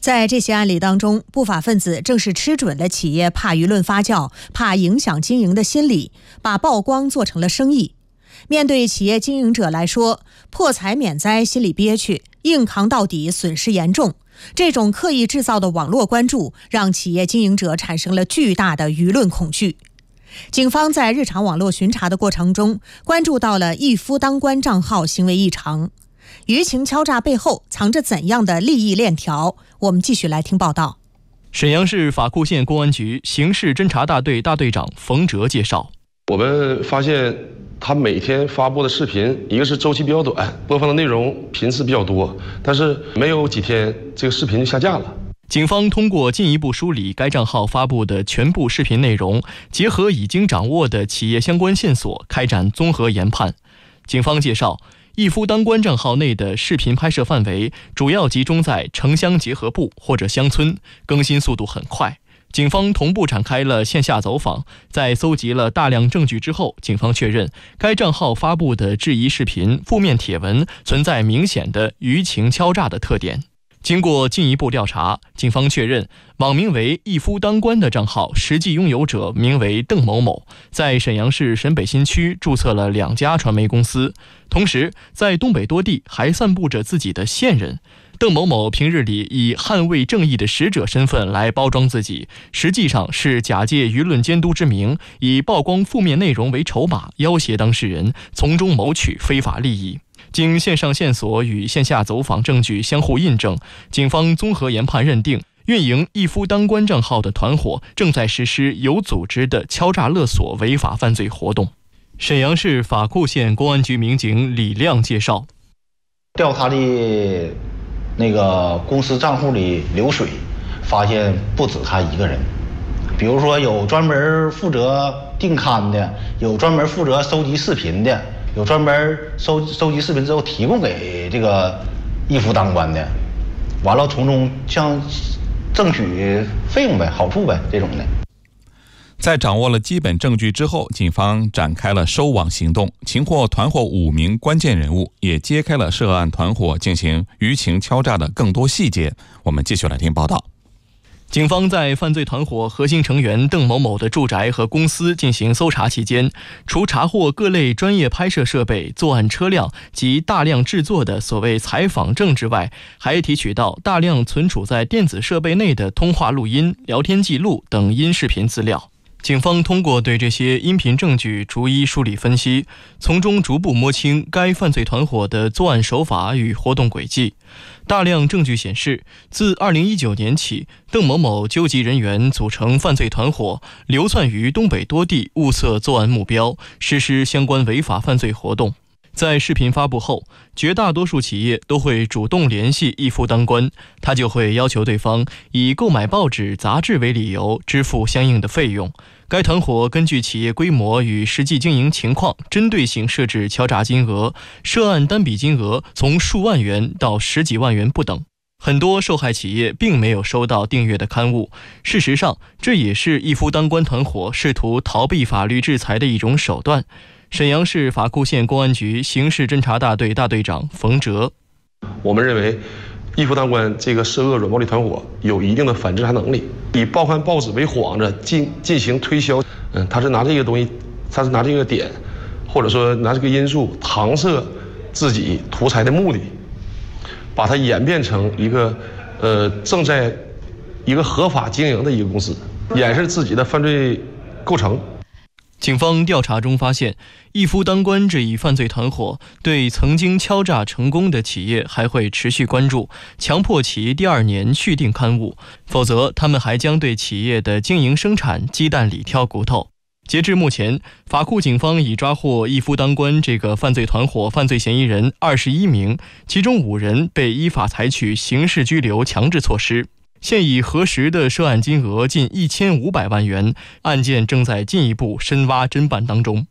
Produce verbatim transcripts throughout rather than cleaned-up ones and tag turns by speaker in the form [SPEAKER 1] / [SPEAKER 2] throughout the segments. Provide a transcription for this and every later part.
[SPEAKER 1] 在这些案例当中，不法分子正是吃准了企业怕舆论发酵、怕影响经营的心理，把曝光做成了生意。面对企业经营者来说，破财免灾心里憋屈，硬扛到底损失严重。这种刻意制造的网络关注，让企业经营者产生了巨大的舆论恐惧。警方在日常网络巡查的过程中，关注到了一夫当关账号行为异常。舆情敲诈背后藏着怎样的利益链条？我们继续来听报道。
[SPEAKER 2] 沈阳市法库县公安局刑事侦查大队大队长冯哲介绍，
[SPEAKER 3] 我们发现他每天发布的视频，一个是周期比较短，播放的内容频次比较多，但是没有几天这个视频就下架了。
[SPEAKER 2] 警方通过进一步梳理该账号发布的全部视频内容，结合已经掌握的企业相关线索，开展综合研判。警方介绍，一夫当关账号内的视频拍摄范围主要集中在城乡结合部或者乡村，更新速度很快。警方同步展开了线下走访，在搜集了大量证据之后，警方确认该账号发布的质疑视频、负面帖文存在明显的舆情敲诈的特点。经过进一步调查，警方确认网名为一夫当关的账号实际拥有者名为邓某某，在沈阳市沈北新区注册了两家传媒公司，同时在东北多地还散布着自己的线人。邓某某平日里以捍卫正义的使者身份来包装自己，实际上是假借舆论监督之名，以曝光负面内容为筹码，要挟当事人，从中谋取非法利益。经线上线索与线下走访证据相互印证，警方综合研判认定，运营一夫当关账号的团伙正在实施有组织的敲诈勒索违法犯罪活动。沈阳市法库县公安局民警李亮介绍，
[SPEAKER 4] 调查的那个公司账户里流水，发现不止他一个人，比如说有专门负责订刊的，有专门负责收集视频的，有专门收收集视频之后提供给这个一夫当关的，完了从中像挣取费用呗、好处呗这种的。
[SPEAKER 5] 在掌握了基本证据之后，警方展开了收网行动，擒获团伙五名关键人物，也揭开了涉案团伙进行舆情敲诈的更多细节。我们继续来听报道。
[SPEAKER 2] 警方在犯罪团伙核心成员邓某某的住宅和公司进行搜查期间，除查获各类专业拍摄设备、作案车辆及大量制作的所谓采访证之外，还提取到大量存储在电子设备内的通话录音、聊天记录等音视频资料。警方通过对这些音频证据逐一梳理分析，从中逐步摸清该犯罪团伙的作案手法与活动轨迹。大量证据显示，自二零一九年起，邓某某纠集人员组成犯罪团伙，流窜于东北多地，物色作案目标，实施相关违法犯罪活动。在视频发布后，绝大多数企业都会主动联系一夫当关，他就会要求对方以购买报纸、杂志为理由支付相应的费用。该团伙根据企业规模与实际经营情况，针对性设置敲诈金额，涉案单笔金额从数万元到十几万元不等。很多受害企业并没有收到订阅的刊物，事实上，这也是一夫当关团伙试图逃避法律制裁的一种手段。沈阳市法库县公安局刑事侦查大队大队长冯哲，
[SPEAKER 3] 我们认为一夫当关这个涉恶软暴力团伙有一定的反制查能力，以报刊报纸为幌子进进行推销。嗯，他是拿这个东西，他是拿这个点，或者说拿这个因素搪塞自己图财的目的，把它演变成一个呃正在一个合法经营的一个公司，掩饰自己的犯罪构成。
[SPEAKER 2] 警方调查中发现，一夫当关这一犯罪团伙对曾经敲诈成功的企业还会持续关注，强迫其第二年续订刊物，否则他们还将对企业的经营生产鸡蛋里挑骨头。截至目前，法库警方已抓获一夫当关这个犯罪团伙犯罪嫌疑人二十一名，其中五人被依法采取刑事拘留强制措施。现已核实的涉案金额近一千五百万元，案件正在进一步深挖侦办当中。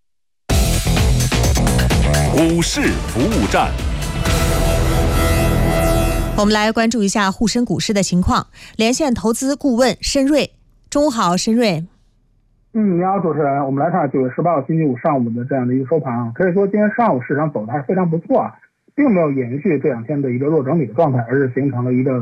[SPEAKER 6] 股市服务站，
[SPEAKER 1] 我们来关注一下沪深股市的情况。连线投资顾问申瑞，中午好，申瑞。
[SPEAKER 7] 嗯，你好，主持人。我们来看九月十八号星期五上午的这样的一个收盘啊，可以说今天上午市场走的还是非常不错啊，并没有延续这两天的一个弱整理的状态，而是形成了一个